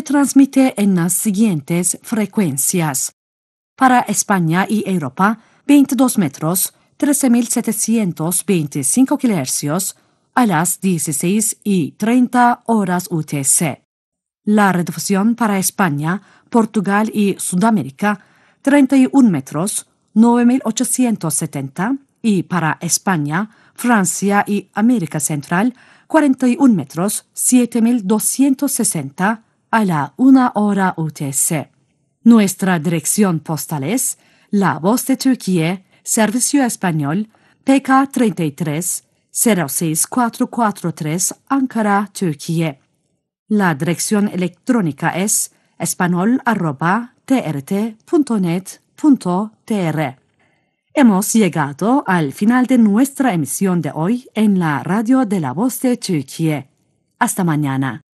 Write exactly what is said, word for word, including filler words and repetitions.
transmite en las siguientes frecuencias. Para España y Europa, veintidós metros, trece mil setecientos veinticinco kilohercios, a las dieciséis y treinta horas U T C. La radiodifusión para España, Portugal y Sudamérica, treinta y un metros, nueve mil ochocientos setenta, y para España, Francia y América Central, cuarenta y un metros, siete mil doscientos sesenta, a la una hora U T C. Nuestra dirección postal es La Voz de Turquía, Servicio Español, P K treinta y tres, cero seis cuatro cuatro tres, Ankara, Turquía. La dirección electrónica es español arroba t r t punto net punto t r. Hemos llegado al final de nuestra emisión de hoy en la radio de La Voz de Turquía. Hasta mañana.